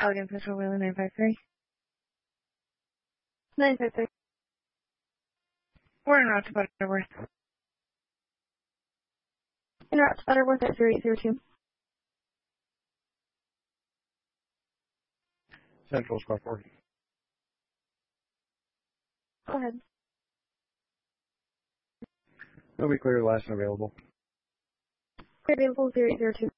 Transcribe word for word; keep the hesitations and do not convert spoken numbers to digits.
Allegan Central Wheeler nine five three. nine five three. We're en route to Butterworth. En route to Butterworth at zero eight zero two. Central Squad four. Go ahead. Nobody clear, last and available. Clear available zero eight zero two.